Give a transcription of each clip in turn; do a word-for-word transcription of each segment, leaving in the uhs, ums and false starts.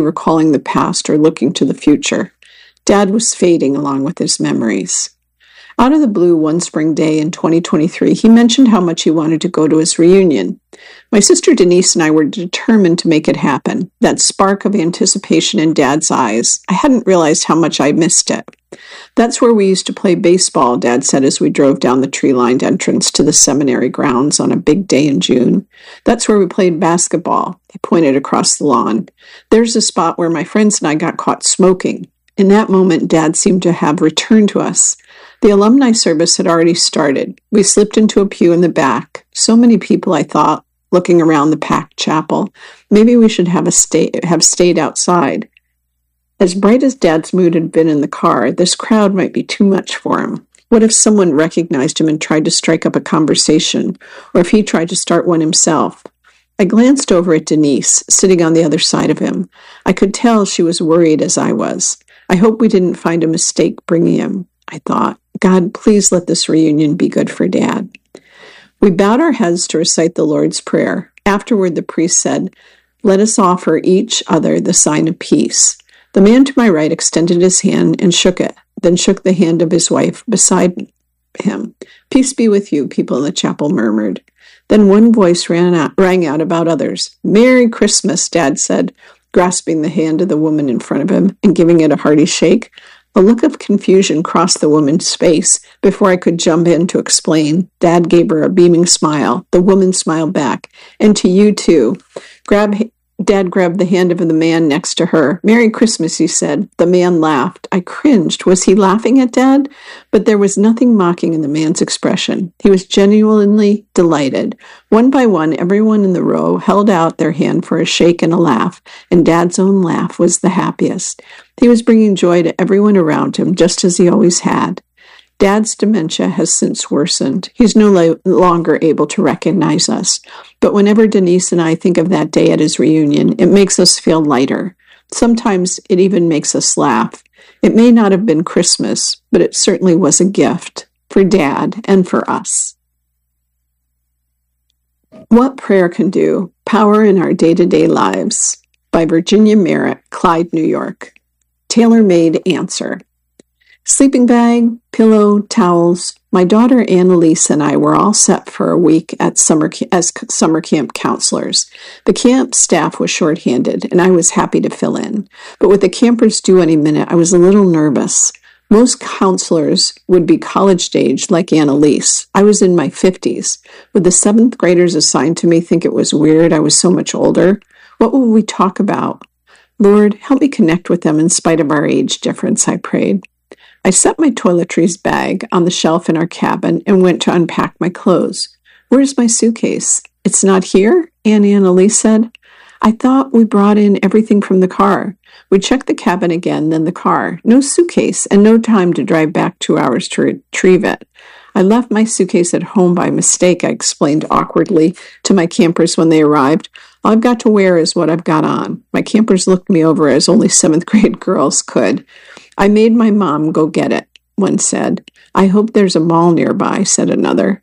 recalling the past or looking to the future. Dad was fading along with his memories. Out of the blue one spring day in twenty twenty-three, he mentioned how much he wanted to go to his reunion. My sister Denise and I were determined to make it happen. That spark of anticipation in Dad's eyes, I hadn't realized how much I missed it. That's where we used to play baseball, Dad said as we drove down the tree-lined entrance to the seminary grounds on a big day in June. That's where we played basketball. He pointed across the lawn. There's a spot where my friends and I got caught smoking. In that moment, Dad seemed to have returned to us. The alumni service had already started. We slipped into a pew in the back. So many people, I thought, looking around the packed chapel. Maybe we should have a stay, have stayed outside. As bright as Dad's mood had been in the car, this crowd might be too much for him. What if someone recognized him and tried to strike up a conversation, or if he tried to start one himself? I glanced over at Denise, sitting on the other side of him. I could tell she was worried as I was. I hope we didn't find a mistake bringing him, I thought. God, please let this reunion be good for Dad. We bowed our heads to recite the Lord's Prayer. Afterward, the priest said, "Let us offer each other the sign of peace." The man to my right extended his hand and shook it, then shook the hand of his wife beside him. "Peace be with you," people in the chapel murmured. Then one voice ran out, rang out about others. "Merry Christmas," Dad said, grasping the hand of the woman in front of him and giving it a hearty shake. A look of confusion crossed the woman's face. Before I could jump in to explain, Dad gave her a beaming smile. The woman smiled back. "And to you, too." Grab, Dad grabbed the hand of the man next to her. "Merry Christmas," he said. The man laughed. I cringed. Was he laughing at Dad? But there was nothing mocking in the man's expression. He was genuinely delighted. One by one, everyone in the row held out their hand for a shake and a laugh, and Dad's own laugh was the happiest. He was bringing joy to everyone around him, just as he always had. Dad's dementia has since worsened. He's no lo- longer able to recognize us. But whenever Denise and I think of that day at his reunion, it makes us feel lighter. Sometimes it even makes us laugh. It may not have been Christmas, but it certainly was a gift for Dad and for us. What Prayer Can Do, Power in Our Day-to-Day Lives, by Virginia Merritt, Clyde, New York. Tailor-made answer. Sleeping bag, pillow, towels. My daughter Annalise and I were all set for a week at summer as summer camp counselors. The camp staff was shorthanded, and I was happy to fill in. But with the campers due any minute, I was a little nervous. Most counselors would be college-aged like Annalise. I was in my fifties. Would the seventh graders assigned to me think it was weird I was so much older? What would we talk about? Lord, help me connect with them in spite of our age difference, I prayed. I set my toiletries bag on the shelf in our cabin and went to unpack my clothes. "Where's my suitcase?" "It's not here?" Aunt Annalise said. "I thought we brought in everything from the car." We checked the cabin again, then the car. No suitcase, and no time to drive back two hours to retrieve it. "I left my suitcase at home by mistake," I explained awkwardly to my campers when they arrived. "All I've got to wear is what I've got on." My campers looked me over as only seventh grade girls could. "I made my mom go get it," one said. "I hope there's a mall nearby," said another.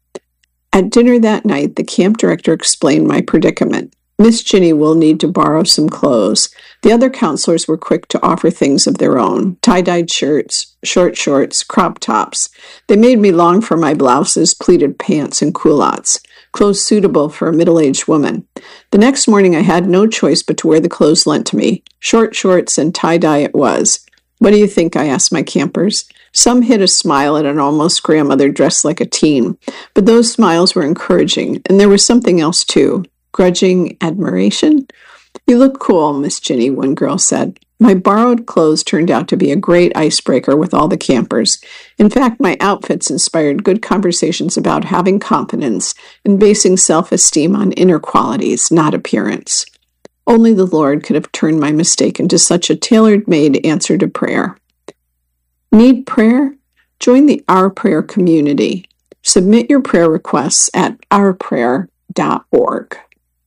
At dinner that night, the camp director explained my predicament. Miss Ginny will need to borrow some clothes. The other counselors were quick to offer things of their own. Tie-dyed shirts, short shorts, crop tops. They made me long for my blouses, pleated pants, and culottes. Clothes suitable for a middle-aged woman. The next morning I had no choice but to wear the clothes lent to me. Short shorts and tie-dye it was. "What do you think?" I asked my campers. Some hid a smile at an almost grandmother dressed like a teen, but those smiles were encouraging, and there was something else too. Grudging admiration? "You look cool, Miss Ginny," one girl said. My borrowed clothes turned out to be a great icebreaker with all the campers. In fact, my outfits inspired good conversations about having confidence and basing self-esteem on inner qualities, not appearance. Only the Lord could have turned my mistake into such a tailor-made answer to prayer. Need prayer? Join the Our Prayer community. Submit your prayer requests at our prayer dot org.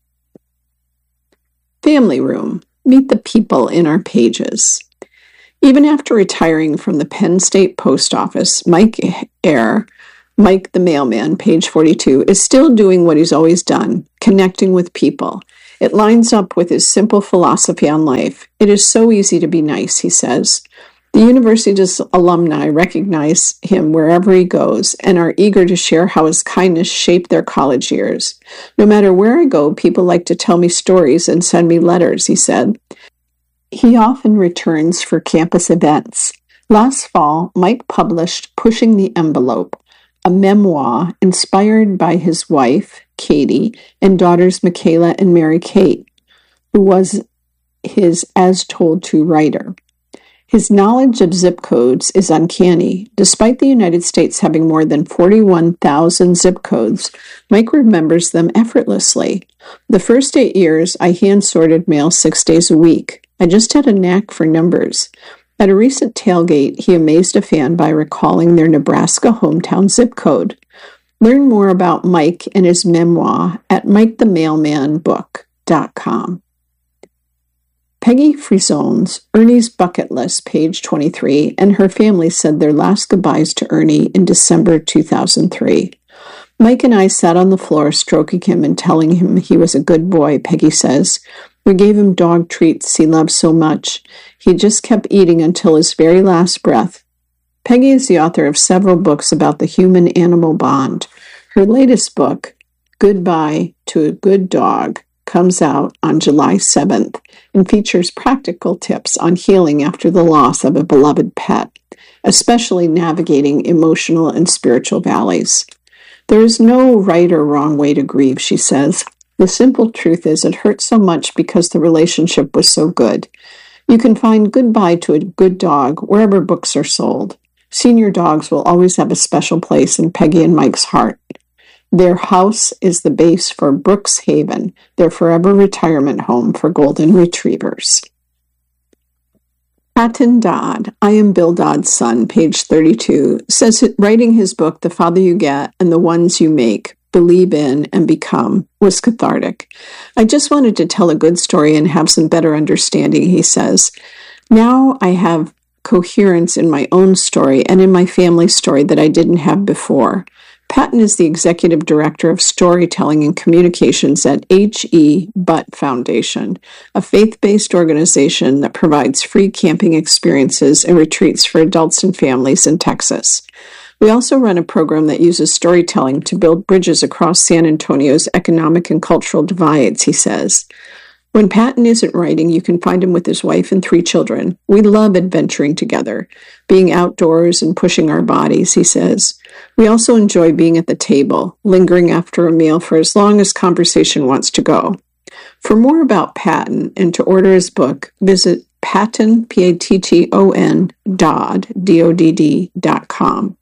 Family Room. Meet the people in our pages. Even after retiring from the Penn State Post Office, Mike Eyre, Mike the Mailman, page forty-two, is still doing what he's always done, connecting with people. It lines up with his simple philosophy on life. It is so easy to be nice, he says. The university's alumni recognize him wherever he goes and are eager to share how his kindness shaped their college years. No matter where I go, people like to tell me stories and send me letters, he said. He often returns for campus events. Last fall, Mike published Pushing the Envelope, a memoir inspired by his wife, Katie, and daughters Michaela and Mary Kate, who was his As Told To writer. His knowledge of zip codes is uncanny. Despite the United States having more than forty-one thousand zip codes, Mike remembers them effortlessly. The first eight years, I hand-sorted mail six days a week. I just had a knack for numbers. At a recent tailgate, he amazed a fan by recalling their Nebraska hometown zip code. Learn more about Mike and his memoir at mike the mailman book dot com. Peggy Frizone's Ernie's Bucket List, page twenty-three, and her family said their last goodbyes to Ernie in December two thousand three. Mike and I sat on the floor stroking him and telling him he was a good boy, Peggy says. We gave him dog treats he loved so much. He just kept eating until his very last breath. Peggy is the author of several books about the human-animal bond. Her latest book, Goodbye to a Good Dog, comes out on July seventh and features practical tips on healing after the loss of a beloved pet, especially navigating emotional and spiritual valleys. There is no right or wrong way to grieve, she says. The simple truth is it hurts so much because the relationship was so good. You can find Goodbye to a Good Dog wherever books are sold. Senior dogs will always have a special place in Peggy and Mike's heart. Their house is the base for Brooks Haven, their forever retirement home for golden retrievers. Patton Dodd, I Am Bill Dodd's Son, page thirty-two, says that writing his book, The Father You Get and the Ones You Make, Believe in and Become, was cathartic. I just wanted to tell a good story and have some better understanding, he says. Now I have coherence in my own story and in my family's story that I didn't have before. Patton is the executive director of storytelling and communications at H E. Butt Foundation, a faith-based organization that provides free camping experiences and retreats for adults and families in Texas. We also run a program that uses storytelling to build bridges across San Antonio's economic and cultural divides, he says. When Patton isn't writing, you can find him with his wife and three children. We love adventuring together, being outdoors and pushing our bodies, he says. We also enjoy being at the table, lingering after a meal for as long as conversation wants to go. For more about Patton and to order his book, visit Patton, P A T T O N, Dodd, D O D D, dot com.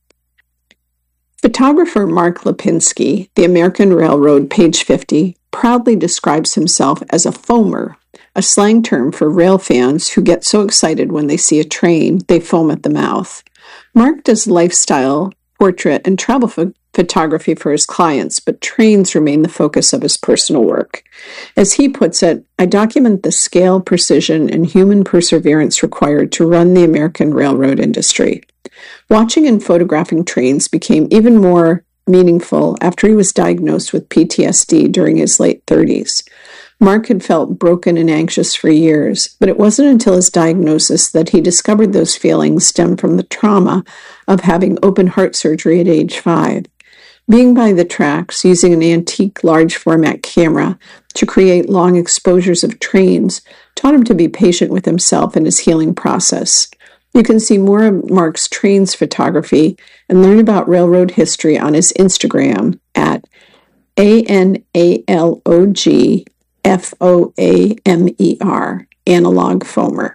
Photographer Mark Lipinski, The American Railroad, page fifty, proudly describes himself as a foamer, a slang term for rail fans who get so excited when they see a train they foam at the mouth. Mark does lifestyle, portrait, and travel ph- photography for his clients, but trains remain the focus of his personal work. As he puts it, I document the scale, precision, and human perseverance required to run the American railroad industry. Watching and photographing trains became even more meaningful after he was diagnosed with P T S D during his late thirties. Mark had felt broken and anxious for years, but it wasn't until his diagnosis that he discovered those feelings stemmed from the trauma of having open heart surgery at age five. Being by the tracks, using an antique large format camera to create long exposures of trains, taught him to be patient with himself and his healing process. You can see more of Mark's trains photography and learn about railroad history on his Instagram at A N A L O G F O A M E R, Analog Foamer.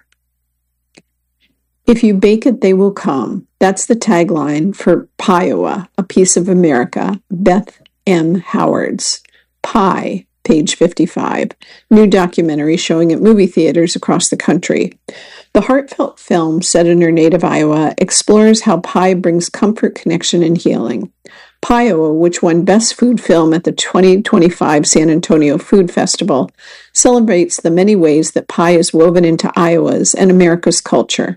If you bake it, they will come. That's the tagline for Piowa, a Piece of America, Beth M. Howard's. Pie, page fifty-five, new documentary showing at movie theaters across the country. The heartfelt film, set in her native Iowa, explores how pie brings comfort, connection, and healing. Piowa, which won Best Food Film at the twenty twenty-five San Antonio Food Festival, celebrates the many ways that pie is woven into Iowa's and America's culture.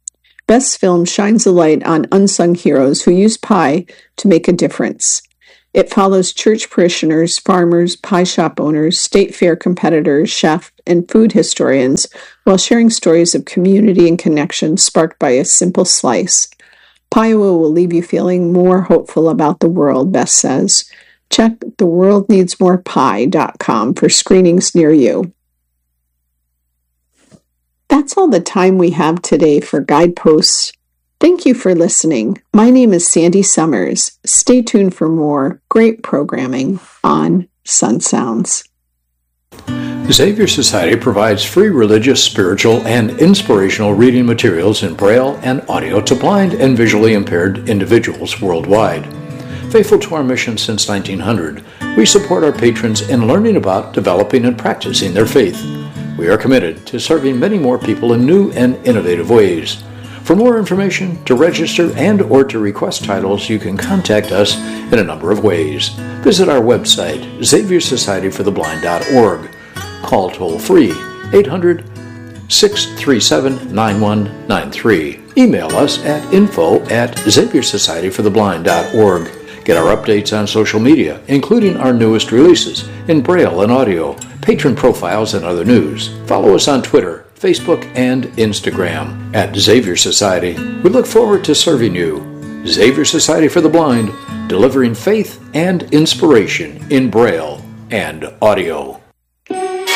Best Film shines a light on unsung heroes who use pie to make a difference. It follows church parishioners, farmers, pie shop owners, state fair competitors, chefs, and food historians while sharing stories of community and connection sparked by a simple slice. Pieowa will leave you feeling more hopeful about the world, Beth says. Check the world needs more pie dot com for screenings near you. That's all the time we have today for Guideposts. Thank you for listening. My name is Sandy Summers. Stay tuned for more great programming on Sun Sounds. The Xavier Society provides free religious, spiritual, and inspirational reading materials in Braille and audio to blind and visually impaired individuals worldwide. Faithful to our mission since nineteen hundred, we support our patrons in learning about, developing, and practicing their faith. We are committed to serving many more people in new and innovative ways. For more information, to register, and or to request titles, you can contact us in a number of ways. Visit our website, xavier society for the blind dot org. Call toll-free eight hundred, six three seven, nine one nine three. Email us at info at xavier society for the blind dot org. Get our updates on social media, including our newest releases in Braille and audio, patron profiles, and other news. Follow us on Twitter, Facebook, and Instagram at Xavier Society. We look forward to serving you. Xavier Society for the Blind, delivering faith and inspiration in Braille and audio.